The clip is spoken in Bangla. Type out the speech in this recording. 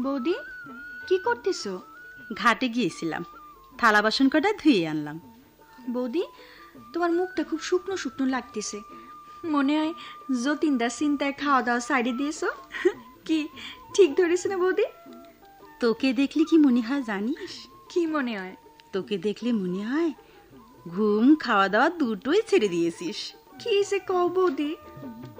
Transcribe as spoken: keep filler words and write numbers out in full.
বৌদি কি করতেছো? ঘাটে গিয়েছিলাম, থালা বাসন কটা ধুয়ে আনলাম। বৌদি তোমার মুখটা খুব শুকনো শুকনো লাগতেছে, মনে হয় যতীনদার চিন্তায় খাওয়া দাওয়া সাইডে দিয়েছো। কি ঠিক ধরেছে না বৌদি? তোকে দেখলে কি মনে হয় জানিস? কি মনে হয়? তোকে দেখলে মনে হয় ঘুম খাওয়া দাওয়া দুটোই ছেড়ে দিয়েছিস। কি যে কও বৌদি।